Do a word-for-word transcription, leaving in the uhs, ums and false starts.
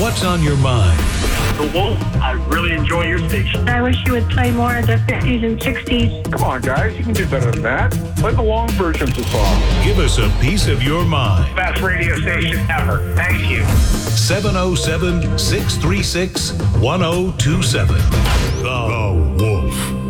What's on your mind? The Wolf, I really enjoy your station. I wish you would play more of the fifties and sixties. Come on, guys. You can do better than that. Play the long versions of songs. Give us a piece of your mind. Best radio station ever. Thank you. seven oh seven, six three six, one oh two seven. The Wolf.